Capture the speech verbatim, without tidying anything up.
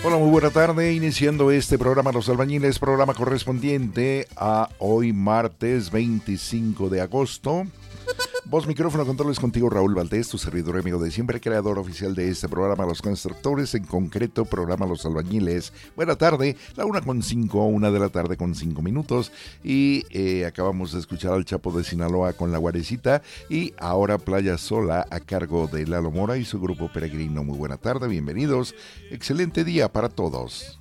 Hola, muy buena tarde, iniciando este programa Los Albañiles, programa correspondiente a hoy martes veinticinco de agosto. Voz, micrófono, controles contigo, Raúl Valdés, tu servidor amigo de siempre, creador oficial de este programa Los Constructores, en concreto programa Los Albañiles. Buena tarde, la una con cinco, una de la tarde con cinco minutos, y eh, acabamos de escuchar al Chapo de Sinaloa con La Guarecita, y ahora Playa Sola a cargo de Lalo Mora y su grupo Peregrino. Muy buena tarde, bienvenidos, excelente día para todos.